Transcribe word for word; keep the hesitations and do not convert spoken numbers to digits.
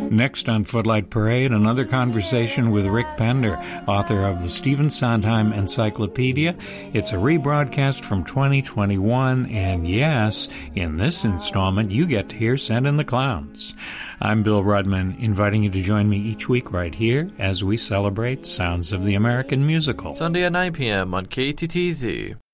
Next on Footlight Parade, another conversation with Rick Pender, author of the Stephen Sondheim Encyclopedia. It's a rebroadcast from twenty twenty-one, and yes, in this installment, you get to hear Send in the Clowns. I'm Bill Rudman, inviting you to join me each week right here as we celebrate Sounds of the American Musical. Sunday at nine p.m. on K T T Z.